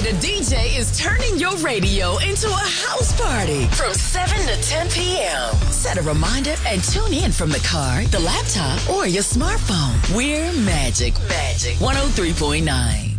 the DJ is turning your radio into a house party from 7 to 10 p.m. Set a reminder and tune in from the car, the laptop, or your smartphone. We're Magic 103.9.